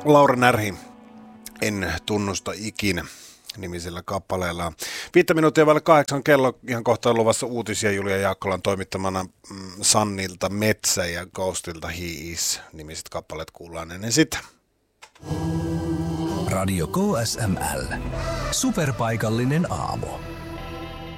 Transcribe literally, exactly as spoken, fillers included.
Laura Närhi, En tunnusta ikinä nimisellä kappaleella. Viittä minuuttia vaille kahdeksan kello, ihan kohta on luvassa uutisia Julia Jaakkolan toimittamana mm, Sannilta Metsä ja Ghostilta He Is -nimiset kappaleet kuullaan ennen sitä. Radio K S M L. Superpaikallinen aamu.